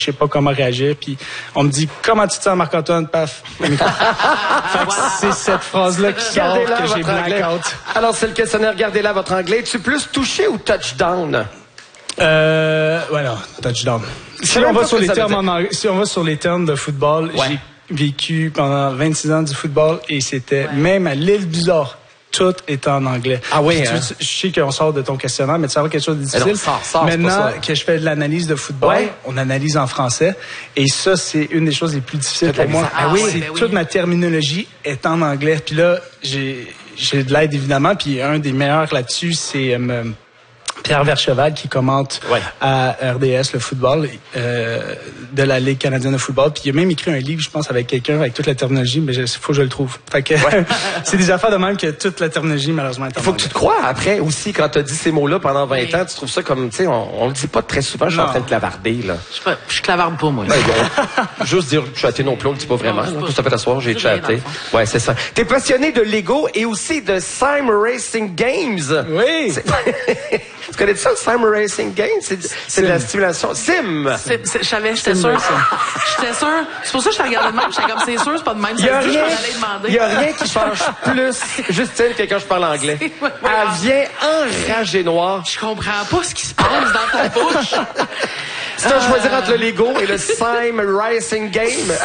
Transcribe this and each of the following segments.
je sais pas comment réagir, puis on me dit « Comment tu te sens, Marc-Antoine? » Paf. Fait que c'est cette phrase-là qui sort que j'ai blackout. Alors, c'est le questionnaire, gardez-là votre anglais. Es-tu plus touché ou touchdown? Voilà, touchdown. Si on va sur les termes de football, j'ai vécu pendant 26 ans du football et c'était même à l'île Bizarre. Tout est en anglais. Ah oui, je sais qu'on sort de ton questionnaire, mais tu sais quelque chose de difficile. Sors, maintenant que je fais de l'analyse de football, on analyse en français. Et ça, c'est une des choses les plus difficiles pour moi. Toute ma terminologie est en anglais. Puis là, j'ai de l'aide, évidemment. Puis un des meilleurs là-dessus, c'est Pierre Vercheval qui commente à RDS le football de la Ligue canadienne de football. Puis il a même écrit un livre, je pense, avec quelqu'un, avec toute la terminologie, mais il faut que je le trouve. Fait que c'est des affaires de même que toute la terminologie, malheureusement, est en Il faut que tu te crois après aussi, quand tu as dit ces mots-là pendant 20 ans, tu trouves ça comme, tu sais, on le dit pas très souvent, je suis en train de clavarder, là. Je clavarde pas, moi. Juste dire chatter non plus, on le dit pas vraiment. Tout à fait, soir, j'ai chatté. Ouais, c'est ça. T'es passionné de Lego et aussi de Sim Racing Games. Oui! Tu connais ça, le Sim Racing Games? C'est de la stimulation. Sim! J'étais sûre. J'étais sûre. C'est pour ça que je te regardais de même. J'étais comme, c'est sûr, c'est pas de même. Il y a rien qui change plus, Justine, que quand je parle anglais. Elle vient enragée noire. Je comprends pas ce qui se passe dans ta bouche. Si tu dois choisir entre le Lego et le Sim Racing Game.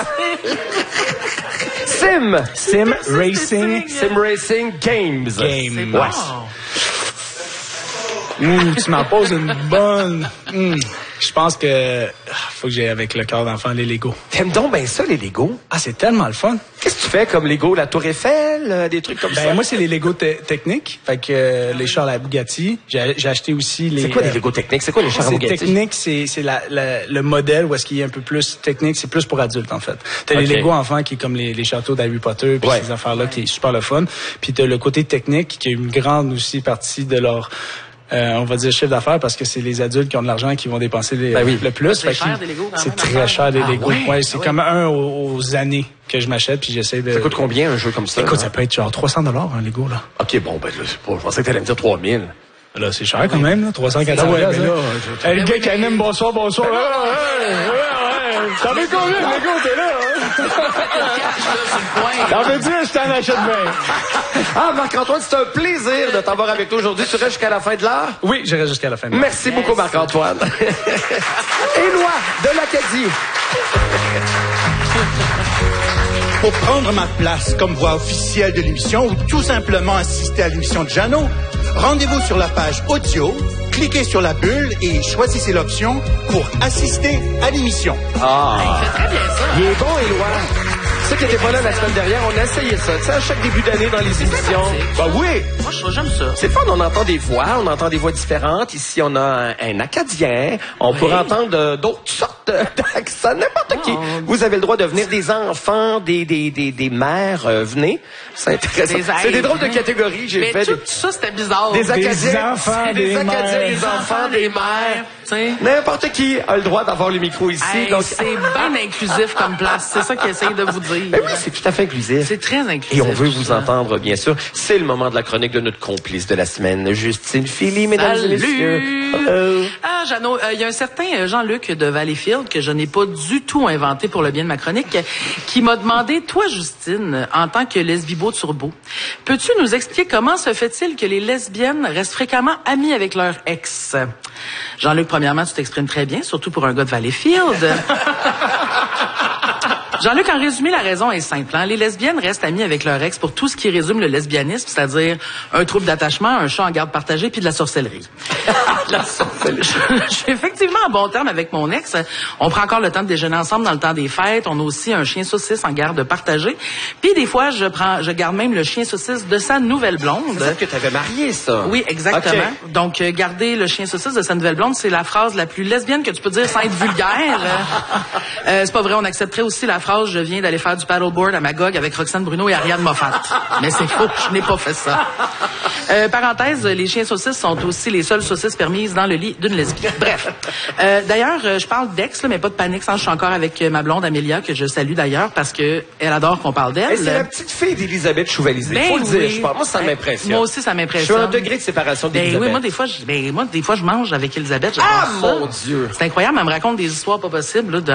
Sim Racing Games. C'est bon. Tu m'en poses une bonne. Je pense que faut que j'aille avec le cœur d'enfant les Lego. T'aimes donc bien ça, les Lego? Ah, c'est tellement le fun. Qu'est-ce que tu fais comme Lego? La Tour Eiffel? Des trucs comme ça? Moi, c'est les Lego techniques. Fait que les chars à la Bugatti. J'ai acheté aussi les... C'est quoi des Lego techniques? C'est quoi les chars à Bugatti? Technique, c'est le modèle où est-ce qu'il est un peu plus technique. C'est plus pour adultes, en fait. T'as les Lego enfants qui est comme les châteaux d'Harry Potter puis ces affaires-là qui est super le fun. Puis t'as le côté technique qui est une grande aussi partie de leur... on va dire chiffre d'affaires parce que c'est les adultes qui ont de l'argent qui vont dépenser le plus. C'est cher des Lego. C'est très cher des Lego. C'est comme un aux années que je m'achète puis j'essaie de... Ça coûte combien un jeu comme ça? Écoute, ça peut être genre $300 un Lego, là. OK, bon, ben, je pensais que t'allais me dire 3000. Là, c'est cher quand même, là. 340 $. Le gars qui anime, bonsoir. T'en veux combien, Lego, t'es là, T'en veux dire, je t'en achète bien. Ah, Marc-Antoine, c'est un plaisir de t'avoir avec toi aujourd'hui. Tu restes jusqu'à la fin de l'heure? Oui, je reste jusqu'à la fin de l'heure. Merci beaucoup, Marc-Antoine. Éloi de l'Acadie. Pour prendre ma place comme voix officielle de l'émission ou tout simplement assister à l'émission de Jeannot, rendez-vous sur la page audio, cliquez sur la bulle et choisissez l'option pour assister à l'émission. Ah! Il fait très bien ça. Il est bon, Éloi. Ceux qui n'étaient pas là la semaine dernière, on a essayé ça. Tu sais, à chaque début d'année dans les émissions. Bah oui! Moi, j'aime ça. C'est le fun, on entend des voix, différentes. Ici, on a un Acadien. On pourrait entendre d'autres sortes d'accents, n'importe qui. Vous avez le droit de venir, des enfants, des mères, venez. C'est intéressant. C'est des drôles de catégories. J'ai fait tout ça, c'était bizarre. Des Acadiens, des enfants, des Acadiens, des enfants, des mères. N'importe qui a le droit d'avoir le micro ici. Donc... C'est bien inclusif comme place. C'est ça qu'il essaye de vous dire. Mais oui, c'est tout à fait inclusif. C'est très inclusif. Et on veut vous entendre, bien sûr. C'est le moment de la chronique de notre complice de la semaine, Justine Philly, mesdames et messieurs. Hello. Ah, Jeannot, il y a un certain Jean-Luc de Valleyfield, que je n'ai pas du tout inventé pour le bien de ma chronique, qui m'a demandé, toi, Justine, en tant que lesbibo turbo, peux-tu nous expliquer comment se fait-il que les lesbiennes restent fréquemment amies avec leur ex? Jean-Luc, premièrement, tu t'exprimes très bien, surtout pour un gars de Valleyfield. Jean-Luc, en résumé, la raison est simple. Les lesbiennes restent amies avec leur ex pour tout ce qui résume le lesbianisme, c'est-à-dire un trouble d'attachement, un chat en garde partagée, puis de la sorcellerie. Je suis effectivement en bon terme avec mon ex. On prend encore le temps de déjeuner ensemble dans le temps des fêtes. On a aussi un chien saucisse en garde partagée. Puis des fois, je garde même le chien saucisse de sa nouvelle blonde. C'est ça que tu avais marié, ça? Oui, exactement. Okay. Donc, garder le chien saucisse de sa nouvelle blonde, c'est la phrase la plus lesbienne que tu peux dire sans être vulgaire. C'est pas vrai, on accepterait aussi la phrase phrase « Je viens d'aller faire du paddleboard à Magog avec Roxane Bruno et Ariane Moffat ». Mais c'est faux, je n'ai pas fait ça. Parenthèse, les chiens saucisses sont aussi les seules saucisses permises dans le lit d'une lesbienne. Bref. D'ailleurs, je parle d'ex, là, mais pas de panique. Je suis encore avec ma blonde Amélia, que je salue d'ailleurs, parce que elle adore qu'on parle d'elle. Hey, c'est la petite fille d'Élisabeth Chouvalisé. Ben faut le dire, oui. je pense. Moi, ça m'impressionne. Moi aussi, ça m'impressionne. Je suis en degré de séparation d'Élisabeth. Oui, moi, des fois, je mange avec Élisabeth. Ah, mon Dieu! C'est incroyable, elle me raconte des histoires pas possibles, là,